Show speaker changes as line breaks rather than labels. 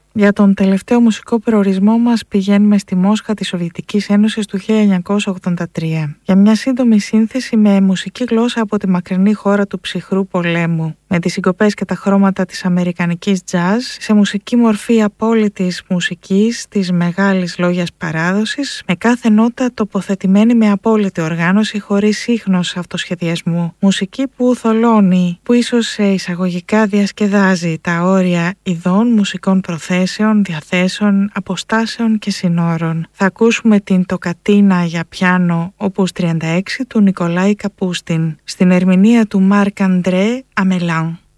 Για τον τελευταίο μουσικό προορισμό μας πηγαίνουμε στη Μόσχα της Σοβιετικής Ένωσης του 1983 για μια σύντομη σύνθεση με μουσική γλώσσα από τη μακρινή χώρα του ψυχρού πολέμου, με τις συγκοπές και τα χρώματα της αμερικανικής jazz σε μουσική μορφή απόλυτης μουσικής της μεγάλης λόγιας παράδοσης, με κάθε νότα τοποθετημένη με απόλυτη οργάνωση χωρίς σύγχνος αυτοσχεδιασμού. Μουσική που θολώνει, που ίσως σε εισαγωγικά διασκεδάζει τα όρια ειδών, μουσικών προθέσεων, διαθέσεων, αποστάσεων και συνόρων. Θα ακούσουμε την τοκατίνα για πιάνο opus 36 του Νικολάη Καπούστιν στην ερμηνεία του Μάρκ Αντρέ Αμελάν.